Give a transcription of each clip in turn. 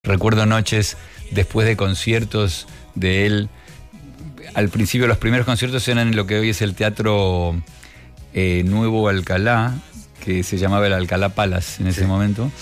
Recuerdo noches después de conciertos de él. Al principio los primeros conciertos eran en lo que hoy es el Teatro Nuevo Alcalá, que se llamaba el Alcalá Palace en ese momento.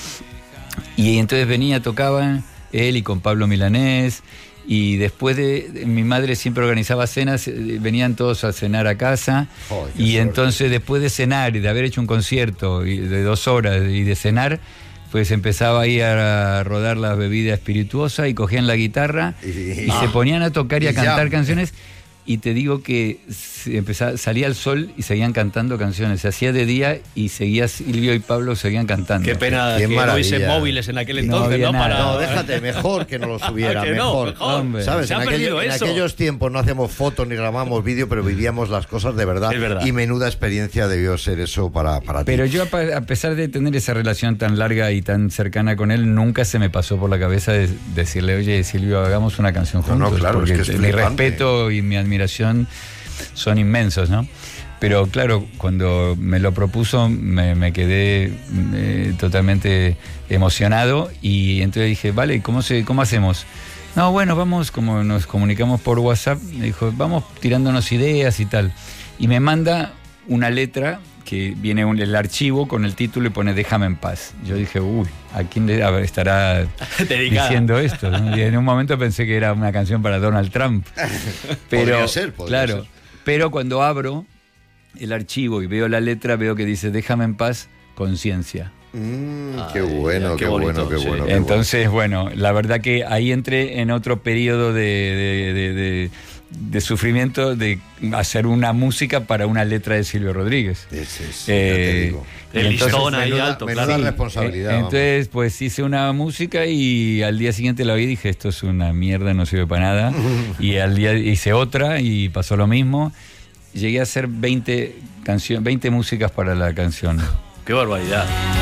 Y entonces venía, tocaba él y con Pablo Milanés. Y después mi madre siempre organizaba cenas, venían todos a cenar a casa. Y entonces después de cenar y de haber hecho un concierto de 2 horas y de cenar, pues empezaba ahí a rodar la bebida espirituosa y cogían la guitarra y se ponían a tocar y a cantar canciones. Y te digo que salía el sol y seguían cantando canciones. Se hacía de día y Silvio y Pablo seguían cantando. Qué pena que no hubiesen móviles en aquel entonces, ¿no? No, déjate, mejor que no los hubiera, mejor. ¿Sabes? Se ha perdido eso. En aquellos tiempos no hacíamos fotos ni grabamos vídeo, pero vivíamos las cosas de verdad. Es verdad. Y menuda experiencia debió ser eso para ti. Pero yo, a pesar de tener esa relación tan larga y tan cercana con él, nunca se me pasó por la cabeza de decirle, oye, Silvio, hagamos una canción juntos. No, claro, porque es que es mi respeto y mi admiración son inmensos, ¿no? Pero claro, cuando me lo propuso me quedé totalmente emocionado y entonces dije, vale, ¿cómo hacemos? No, bueno, vamos, como nos comunicamos por WhatsApp, me dijo, vamos tirándonos ideas y tal. Y me manda una letra que viene el archivo con el título y pone Déjame en paz. Yo dije, uy, ¿a quién estará diciendo esto? Y en un momento pensé que era una canción para Donald Trump. Pero, podría ser. Pero cuando abro el archivo y veo la letra, veo que dice Déjame en paz, conciencia. Qué bueno. Entonces, bueno, la verdad que ahí entré en otro periodo de sufrimiento de hacer una música para una letra de Silvio Rodríguez. Ya te digo. El listón ahí alto, menuda responsabilidad. Entonces, pues hice una música y al día siguiente la oí y dije, esto es una mierda, no sirve para nada. Y al día hice otra y pasó lo mismo. Llegué a hacer 20 músicas para la canción. ¡Qué barbaridad!